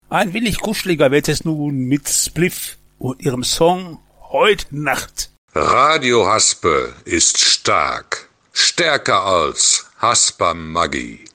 Ein willig kuscheliger wird es nun mit Spliff und ihrem Song Heut Nacht. Radio Haspe ist stark, stärker als Hasper Maggi.